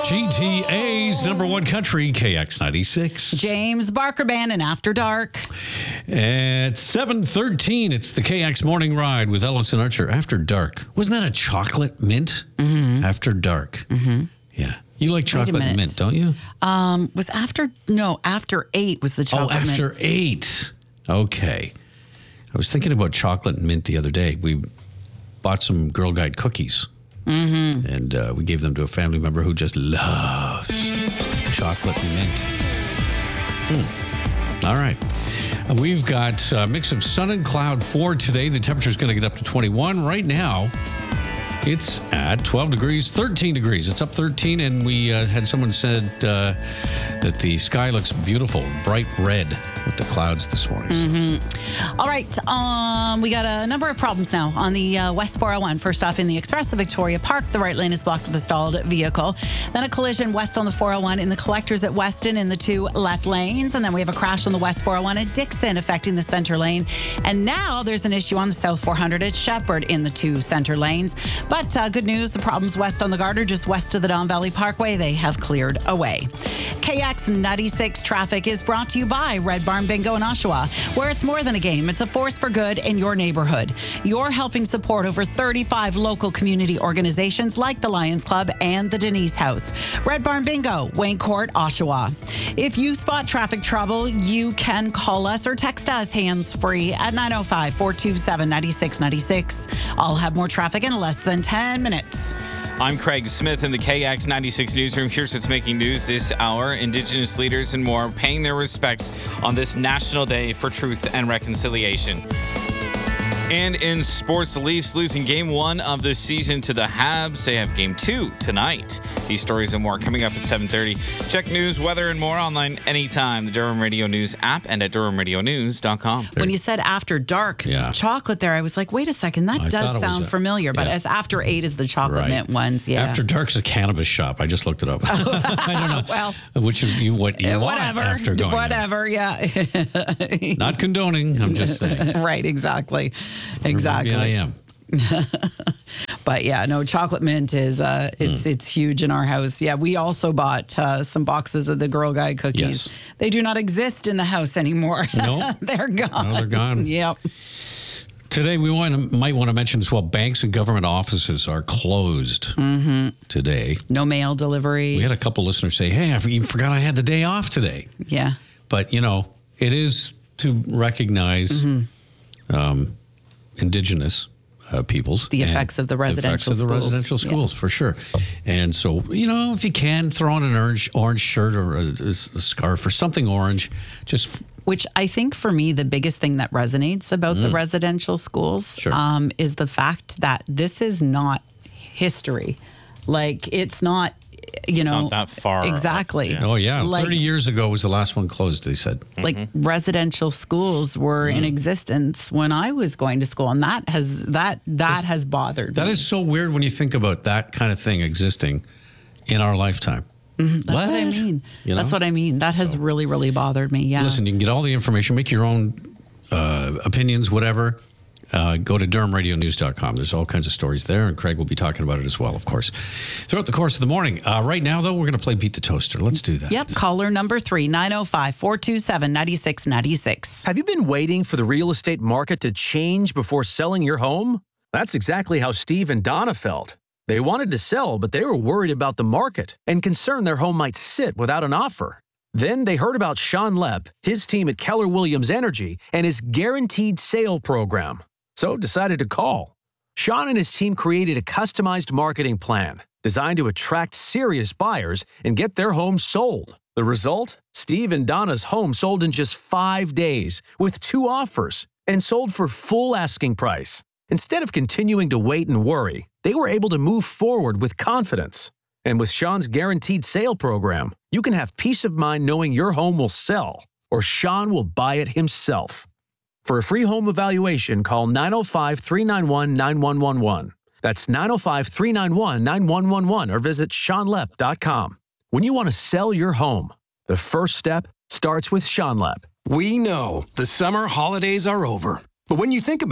GTA's number one country, KX96. James Barker Band and After Dark. At 7:13, it's the KX Morning Ride with Ellis and Archer. After Dark. Wasn't that a chocolate mint? Mm-hmm. After Dark. Mm-hmm. Yeah. You like chocolate mint, don't you? After 8 was the chocolate mint. After 8. Okay. I was thinking about chocolate mint the other day. We bought some Girl Guide cookies. Mm-hmm. And we gave them to a family member who just loves chocolate mint. All right. We've got a mix of sun and cloud for today. The temperature is going to get up to 21. Right now, it's at 12 degrees, 13 degrees. It's up 13, and we had someone said that the sky looks beautiful, bright red with the clouds this morning. Mm-hmm. All right. We got a number of problems now on the West 401. First off, in the Express of Victoria Park, the right lane is blocked with a stalled vehicle. Then a collision west on the 401 in the collectors at Weston in the 2 left lanes. And then we have a crash on the West 401 at Dixon affecting the center lane. And now there's an issue on the South 400 at Shepherd in the 2 center lanes. But good news, the problems west on the Garter, just west of the Don Valley Parkway, they have cleared away. KX96 traffic is brought to you by Red Barn Bingo in Oshawa, where it's more than a game. It's a force for good in your neighborhood. You're helping support over 35 local community organizations like the Lions Club and the Denise House. Red Barn Bingo, Wayne Court, Oshawa. If you spot traffic trouble, you can call us or text us hands-free at 905-427-9696. I'll have more traffic in less than 10 minutes. I'm Craig Smith in the KX96 newsroom. Here's what's making news this hour. Indigenous leaders and more paying their respects on this National Day for Truth and Reconciliation. And in sports, the Leafs losing Game 1 of the season to the Habs. They have Game 2 tonight. These stories and more coming up at 7:30. Check news, weather, and more online anytime. The Durham Radio News app and at durhamradionews.com. When you said After Dark chocolate there, I was like, wait a second, that does sound familiar. But as After 8 is the chocolate mint ones, After Dark's a cannabis shop. I just looked it up. I don't know. Well, which is what you want after going. Whatever, Not condoning, I'm just saying. Right, exactly. Exactly. Maybe I am. But chocolate mint is it's huge in our house. Yeah, we also bought some boxes of the Girl Guide cookies. Yes. They do not exist in the house anymore. No, they're gone. No, they're gone. Yep. Today, we might want to mention as well, banks and government offices are closed today. No mail delivery. We had a couple listeners say, hey, I even forgot I had the day off today. Yeah. But, it is to recognize Indigenous peoples. The effects of the residential schools. For sure. And so, if you can, throw on an orange shirt or a scarf or something orange, just... Which I think for me, the biggest thing that resonates about the residential schools is the fact that this is not history. Like, it's not... It's not that far. Exactly. Yeah. Oh, yeah. 30 years ago was the last one closed, they said. Like residential schools were in existence when I was going to school, and that has bothered me. That is so weird when you think about that kind of thing existing in our lifetime. That's what I mean. That's what I mean. That has really, really bothered me, yeah. Listen, you can get all the information, make your own opinions, whatever. Go to durhamradionews.com. There's all kinds of stories there, and Craig will be talking about it as well, of course, throughout the course of the morning. Right now, though, we're going to play Beat the Toaster. Let's do that. Yep. Caller number 3, 905-427-9696. Have you been waiting for the real estate market to change before selling your home? That's exactly how Steve and Donna felt. They wanted to sell, but they were worried about the market and concerned their home might sit without an offer. Then they heard about Sean Lepp, his team at Keller Williams Energy, and his guaranteed sale program. So decided to call. Sean and his team created a customized marketing plan designed to attract serious buyers and get their home sold. The result? Steve and Donna's home sold in just 5 days with 2 offers and sold for full asking price. Instead of continuing to wait and worry, they were able to move forward with confidence. And with Sean's guaranteed sale program, you can have peace of mind knowing your home will sell or Sean will buy it himself. For a free home evaluation, call 905-391-9111. That's 905-391-9111 or visit SeanLepp.com. When you want to sell your home, the first step starts with Sean Lepp. We know the summer holidays are over. But when you think about it,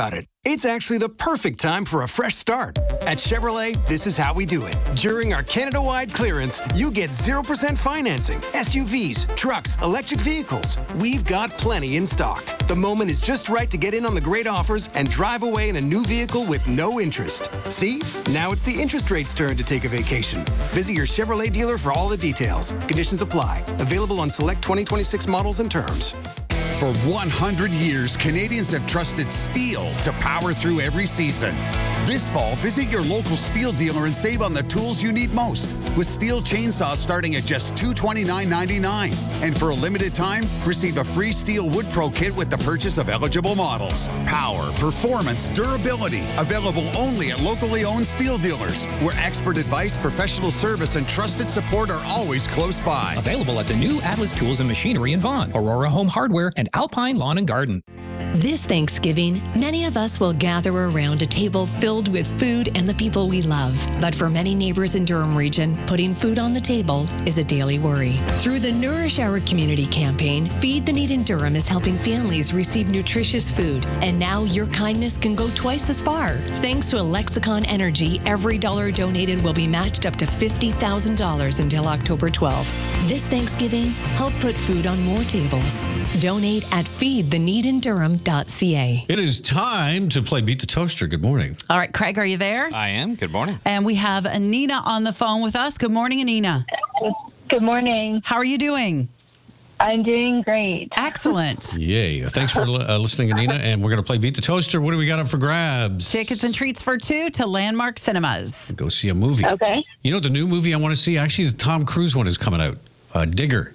it's actually the perfect time for a fresh start. At Chevrolet, this is how we do it. During our Canada-wide clearance, you get 0% financing, SUVs, trucks, electric vehicles. We've got plenty in stock. The moment is just right to get in on the great offers and drive away in a new vehicle with no interest. See? Now it's the interest rate's turn to take a vacation. Visit your Chevrolet dealer for all the details. Conditions apply. Available on select 2026 models and terms. For 100 years, Canadians have trusted steel to power through every season. This fall, visit your local steel dealer and save on the tools you need most, with steel chainsaws starting at just $229.99. And for a limited time, receive a free Steel Wood Pro kit with the purchase of eligible models. Power, performance, durability, available only at locally owned steel dealers, where expert advice, professional service, and trusted support are always close by. Available at the new Atlas Tools and Machinery in Vaughan, Aurora Home Hardware, and Alpine Lawn and Garden. This Thanksgiving, many of us will gather around a table filled with food and the people we love. But for many neighbors in Durham Region, putting food on the table is a daily worry. Through the Nourish Our Community campaign, Feed the Need in Durham is helping families receive nutritious food. And now your kindness can go twice as far. Thanks to Lexicon Energy, every dollar donated will be matched up to $50,000 until October 12th. This Thanksgiving, help put food on more tables. Donate at feedtheneedindurham.ca. It is time to play Beat the Toaster. Good morning. All right, Craig, are you there? I am. Good morning. And we have Anina on the phone with us. Good morning, Anina. Good morning. How are you doing? I'm doing great. Excellent. Yay. Thanks for listening, Anina. And we're going to play Beat the Toaster. What do we got up for grabs? Tickets and treats for two to Landmark Cinemas. Go see a movie. Okay. You know, the new movie I want to see, actually, the Tom Cruise one is coming out. Digger.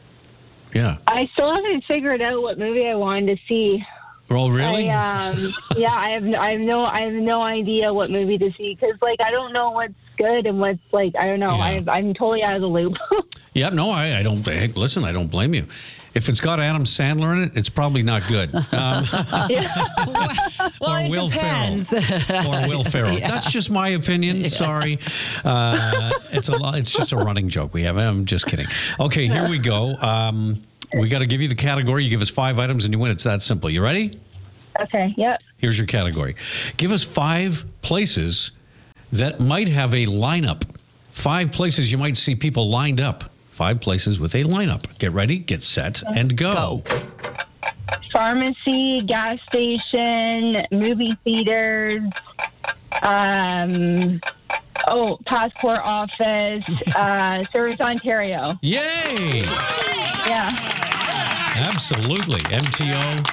Yeah. I still haven't figured out what movie I wanted to see. Oh, really? Yeah, I have no idea what movie to see because I don't know what's good and what's I don't know. Yeah. I'm totally out of the loop. Yeah, no, I don't. Hey, listen, I don't blame you. If it's got Adam Sandler in it, it's probably not good. Well, or it Will depends. Ferrell. Or Will Ferrell. Yeah. That's just my opinion. Sorry. It's just a running joke we have. I'm just kidding. Okay, here we go. We got to give you the category. You give us 5 items and you win. It's that simple. You ready? Okay. Yep. Here's your category. Give us 5 places that might have a lineup. 5 places you might see people lined up. 5 places with a lineup. Get ready, get set, and go. Pharmacy, gas station, movie theaters. Passport office. Service Ontario. Yay! Yeah. Absolutely. MTO.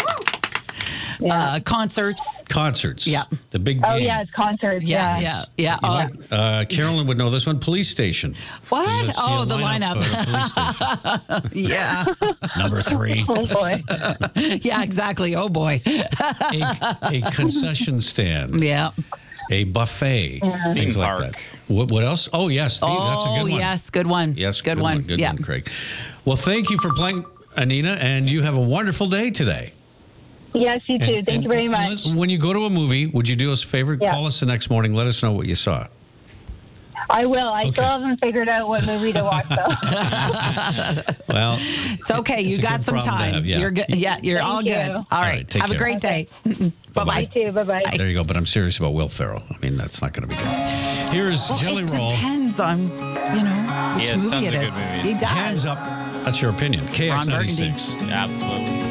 Concerts. Concerts. Yeah. The big Oh, game. yeah, it's concerts. Yeah. You know, Carolyn would know this one. Police station. What? You see Oh, a the lineup. Police station. Yeah. Number 3. Oh, boy. Yeah, exactly. Oh, boy. A concession stand. Yeah. A buffet. Things Theme like park. that. What else? Oh, yes. That's a good one. Yes. Good one. Yes, Good one. Good Yeah. one, Craig. Well, thank you for playing, Anina, and you have a wonderful day today. Yes, you too. Thank you very much. When you go to a movie, would you do us a favor? Yeah. Call us the next morning. Let us know what you saw. I will. I still Okay. haven't figured out what movie to watch, though. Well, It's okay. You It's a got good some problem to time. have, yeah. You're good. Yeah, you're Thank all you. good. All right, right. take Have a care. great day. You Bye-bye. too. Bye-bye. there you go. But I'm serious about Will Ferrell. I mean, that's not going to be good. Here's Jelly It Roll. depends on, which He has movie tons it of is. good movies. He does. Hands up. That's your opinion. Ron Burgundy. KX96. Absolutely.